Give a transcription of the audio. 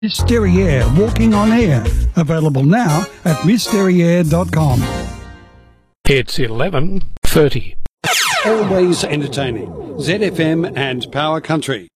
Miss Derriere Walking on Air. Available now at missderriere.com. It's 11:30. Always entertaining. ZFM and Power Country.